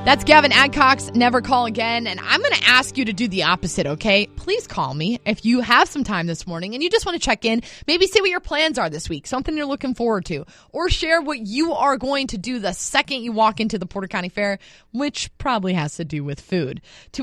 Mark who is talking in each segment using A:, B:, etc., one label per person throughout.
A: That's Gavin Adcock's Never Call Again, and I'm going to ask you to do the opposite, okay? Please call me if you have some time this morning and you just want to check in, maybe say what your plans are this week, something you're looking forward to, or share what you are going to do the second you walk into the Porter County Fair, which probably has to do with food.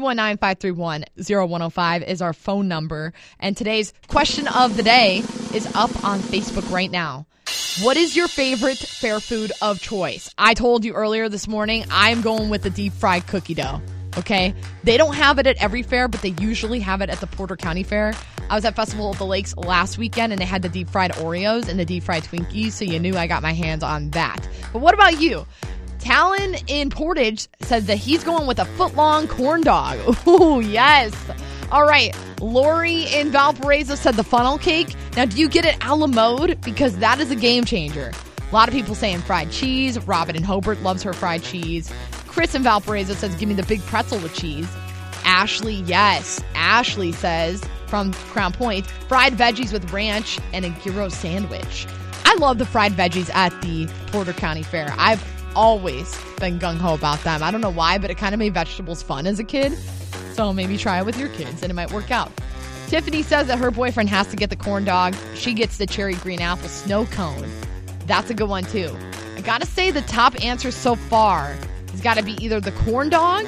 A: 219-531-0105 is our phone number, and today's question of the day is up on Facebook right now. What is your favorite fair food of choice? I told you earlier this morning, I'm going with the deep fried cookie dough, okay? They don't have it at every fair, but they usually have it at the Porter County Fair. I was at Festival of the Lakes last weekend, and they had the deep fried Oreos and the deep fried Twinkies, so you knew I got my hands on that. But what about you? Talon in Portage says that he's going with a foot-long corn dog. Ooh, yes. All right, Lori in Valparaiso said the funnel cake. Now, do you get it a la mode? Because that is a game changer. A lot of people saying fried cheese. Robin in Hobart loves her fried cheese. Chris in Valparaiso says, give me the big pretzel with cheese. Ashley, yes. Ashley says, from Crown Point, fried veggies with ranch and a gyro sandwich. I love the fried veggies at the Porter County Fair. I've always been gung-ho about them. I don't know why, but it kind of made vegetables fun as a kid. So maybe try it with your kids and it might work out. Tiffany says that her boyfriend has to get the corn dog. She gets the cherry green apple snow cone. That's a good one too. I gotta say the top answer so far has got to be either the corn dog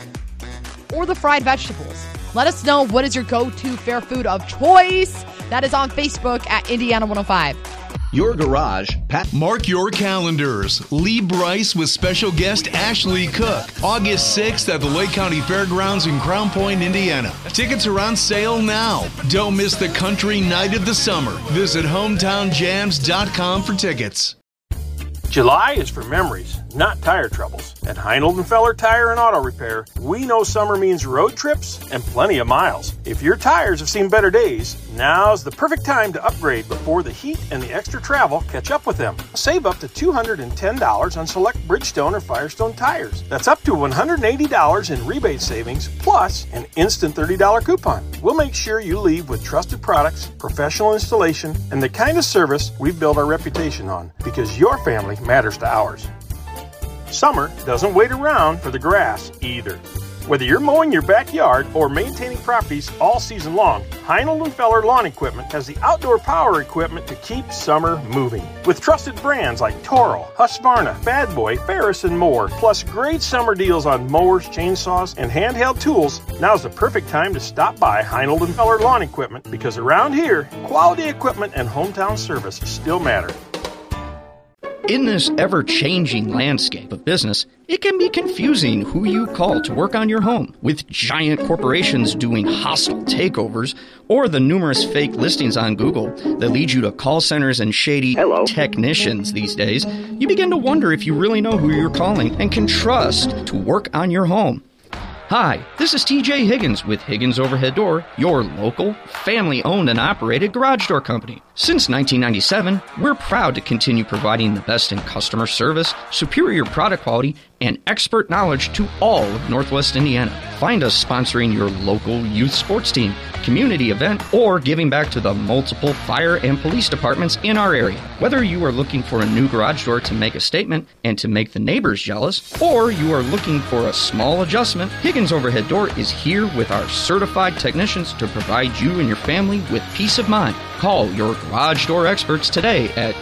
A: or the fried vegetables. Let us know what is your go-to fair food of choice. That is on Facebook at Indiana 105.
B: Your garage, Pat.
C: Mark your calendars. Lee Bryce with special guest Ashley Cook. August 6th at the Lake County Fairgrounds in Crown Point, Indiana. Tickets are on sale now. Don't miss the country night of the summer. Visit hometownjams.com for tickets.
D: July is for memories, not tire troubles. At Heinold & Feller Tire and Auto Repair, we know summer means road trips and plenty of miles. If your tires have seen better days, now's the perfect time to upgrade before the heat and the extra travel catch up with them. Save up to $210 on select Bridgestone or Firestone tires. That's up to $180 in rebate savings, plus an instant $30 coupon. We'll make sure you leave with trusted products, professional installation, and the kind of service we've built our reputation on, because your family matters to ours. Summer doesn't wait around for the grass either. Whether you're mowing your backyard or maintaining properties all season long, Heinold & Feller Lawn Equipment has the outdoor power equipment to keep summer moving. With trusted brands like Toro, Husqvarna, Bad Boy, Ferris, and more, plus great summer deals on mowers, chainsaws, and handheld tools, now's the perfect time to stop by Heinold & Feller Lawn Equipment, because around here, quality equipment and hometown service still matter.
E: In this ever-changing landscape of business, it can be confusing who you call to work on your home. With giant corporations doing hostile takeovers, or the numerous fake listings on Google that lead you to call centers and shady technicians these days, you begin to wonder if you really know who you're calling and can trust to work on your home. Hi, this is TJ Higgins with Higgins Overhead Door, your local, family-owned and operated garage door company. Since 1997, we're proud to continue providing the best in customer service, superior product quality, and expert knowledge to all of Northwest Indiana. Find us sponsoring your local youth sports team, community event, or giving back to the multiple fire and police departments in our area. Whether you are looking for a new garage door to make a statement and to make the neighbors jealous, or you are looking for a small adjustment, Higgins Overhead Door is here with our certified technicians to provide you and your family with peace of mind. Call your garage door experts today at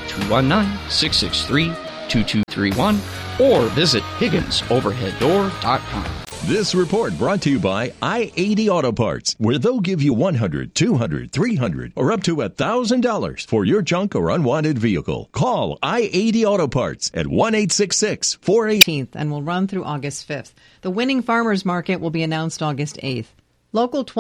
E: 219-663-2231 or visit HigginsOverheadDoor.com.
B: This report brought to you by I-80 Auto Parts, where they'll give you $100, $200, $300, or up to $1,000 for your junk or unwanted vehicle. Call I-80 Auto Parts at 1-866-418
F: and will run through August 5th. The winning farmers market will be announced August 8th. Local